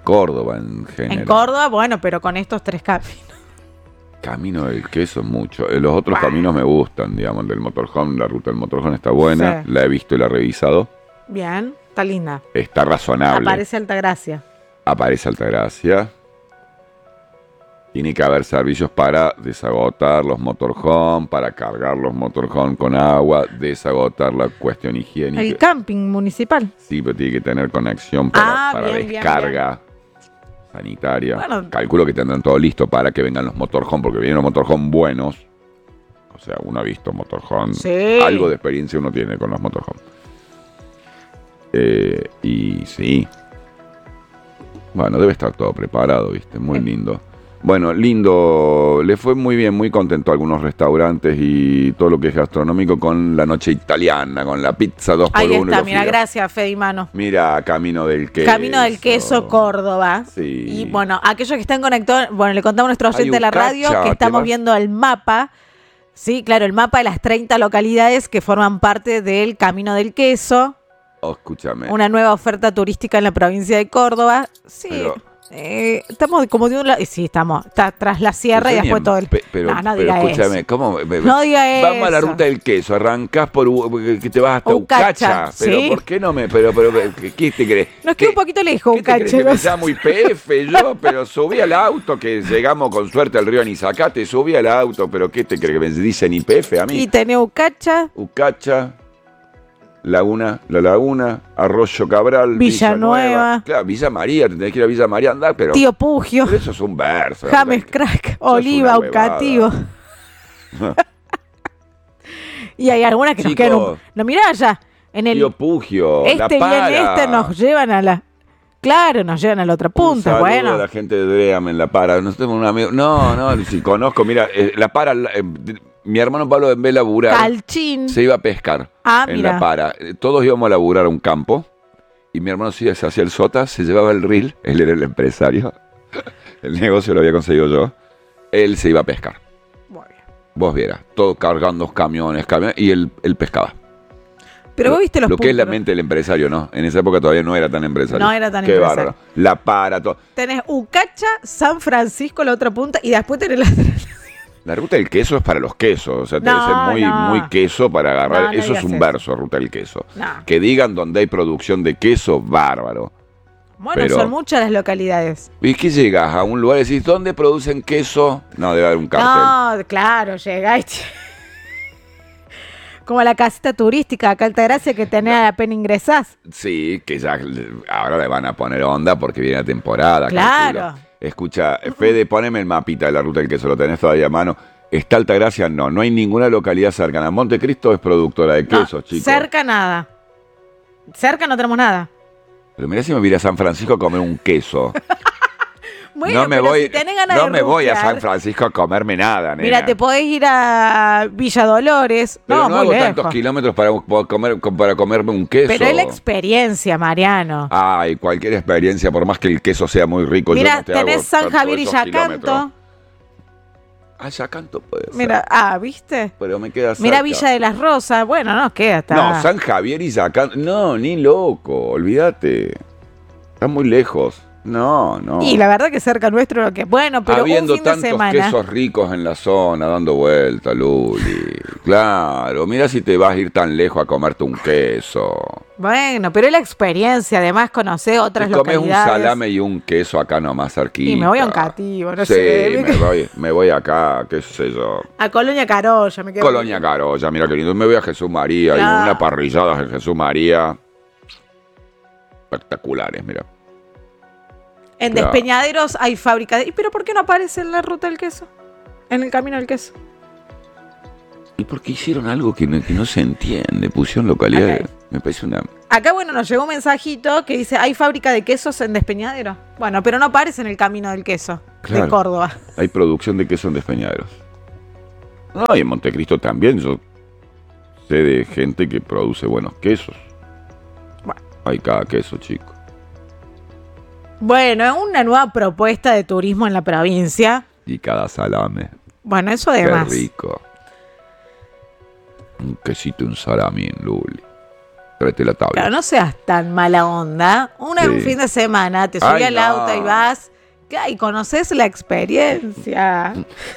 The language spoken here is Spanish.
Córdoba en general. En Córdoba, bueno, pero con estos 3 caminos. Camino del Queso mucho. Los otros caminos me gustan, digamos, del motorhome. La ruta del motorhome está buena. Sí. La he visto y la he revisado. Bien, está linda. Está razonable. Aparece Altagracia. Aparece Altagracia. Tiene que haber servicios para desagotar los motorhome, para cargar los motorhome con agua, desagotar la cuestión higiénica. El camping municipal. Sí, pero tiene que tener conexión para bien, descarga sanitaria. Bueno. Calculo que tendrán todo listo para que vengan los motorhome, porque vienen los motorhome buenos. O sea, uno ha visto motorhome. Sí. Algo de experiencia uno tiene con los motorhome. Y sí. Bueno, debe estar todo preparado, ¿viste? Muy lindo. Bueno, lindo, le fue muy bien, muy contento a algunos restaurantes y todo lo que es gastronómico con la noche italiana, con la pizza 2x1. Ahí está, mira, gracias, Fede y Mano. Mira, Camino del Queso. Camino del Queso, Córdoba. Sí. Y bueno, aquellos que están conectados, bueno, le contamos a nuestro oyente de la radio que estamos viendo el mapa. Sí, claro, el mapa de las 30 localidades que forman parte del Camino del Queso. Oh, escúchame. Una nueva oferta turística en la provincia de Córdoba. Sí. Pero, estamos como de un lado. Sí, está tras la sierra y después todo el. No diga escúchame, eso. ¿cómo? No diga Vamos eso. a la ruta del queso, arrancás por que te vas hasta Ucacha. Pero ¿sí? ¿por qué no me? ¿Qué te crees? Nos queda un poquito lejos, ¿Qué te crees, Ucacha. que me llamo IPF yo? Pero subí al auto, que llegamos con suerte al río Anizacate, subí al auto, pero ¿qué te crees que me dicen IPF a mí? Y tenés Ucacha. La Laguna, Arroyo Cabral, Villanueva. Claro, Villa María, te tenés que ir a Villa María a andar, pero. Tío Pugio. Pero eso es un verso. James Crack, Oliva, Ucativo. Y hay algunas que Chicos, nos quedan. No, mirá allá. En el. Tío Pugio, La Para. Nos llevan a la. Claro, nos llevan a la otra punta, Un bueno. a la gente de Dream en La Para. No tengo un amigo. No, si conozco, mira, La Para. Mi hermano Pablo en vez de laburar, Calchín. se iba a pescar en mira. La Para. Todos íbamos a laburar a un campo y mi hermano se hacía el sota, se llevaba el reel, él era el empresario, el negocio lo había conseguido yo, él se iba a pescar. Muy bien. Vos vieras, todo cargando camiones, y él pescaba. Pero vos viste los Lo que es la puntos. mente del empresario, ¿no? En esa época todavía no era tan empresario. No era tan Qué empresario. bárbaro. La Para, todo. Tenés Ucacha, San Francisco, la otra punta, y después tenés la. La ruta del queso es para los quesos, o sea, No, debe ser muy queso para agarrar. No Eso es digas un eso. verso, ruta del queso. No. Que digan donde hay producción de queso, bárbaro. Bueno, Pero- son muchas las localidades. ¿Y qué llegas a un lugar y decís, ¿dónde producen queso? No, debe haber un cartel. No, claro, llegáis. Como la casita turística acá Altagracia que tenés apenas ingresás. Sí, que ya ahora le van a poner onda porque viene la temporada. Claro. calculo. Escucha, Fede, poneme el mapita de la ruta del queso, lo tenés todavía a mano. ¿Está Altagracia? No hay ninguna localidad cercana. Montecristo es productora de quesos, No, chicos. cerca nada. Cerca no tenemos nada. Pero mirá si me voy a ir a San Francisco a comer un queso. Bueno, no me pero voy, si tenés ganas no de me voy a rutear, San Francisco a comerme nada, nena. Mira, te podés ir a Villa Dolores. Pero no muy hago lejos. tantos kilómetros para comerme un queso. Pero es la experiencia, Mariano. Ay, cualquier experiencia, por más que el queso sea muy rico. yo Mira, no te hago tenés San tanto Javier y esos kilómetros. Yacanto. Ah, Yacanto puede ser. Mira, ¿viste? Pero me queda cerca. Mira Villa de las Rosas. Bueno, no, queda hasta. No, San Javier y Yacanto. No, ni loco, olvídate. Está muy lejos. No. Y la verdad que cerca nuestro lo que. Bueno, pero Habiendo un fin de tantos semana. quesos ricos en la zona, dando vuelta, Luli. Claro, mira si te vas a ir tan lejos a comerte un queso. Bueno, pero es la experiencia, además conocer otras Te comes un localidades. salame y un queso acá nomás cerquita. Y me voy a un cativo, no sí, sé. me voy acá, qué sé yo. A Colonia Carolla, me quedo. Colonia Carolla, mira qué lindo. Me voy a Jesús María, Claro. y una parrillada en Jesús María. Espectaculares, mira. En Claro. Despeñaderos hay fábrica de. ¿Y pero por qué no aparece en la ruta del queso? En el camino del queso. ¿Y por qué hicieron algo que no se entiende? Pusieron localidades. Ok. Me parece una... Acá, bueno, nos llegó un mensajito que dice, hay fábrica de quesos en Despeñadero. Bueno, pero no aparece en el camino del queso Claro. de Córdoba. Hay producción de queso en Despeñaderos. No, y en Montecristo también. Yo sé de gente que produce buenos quesos. Bueno. Hay cada queso, chico. Bueno, es una nueva propuesta de turismo en la provincia. Y cada salame. Bueno, eso Qué además. rico. Un quesito, un salami en Luli. tráete la tablet. Claro, no seas tan mala onda. Un fin de semana te subí al auto y vas y conoces la experiencia.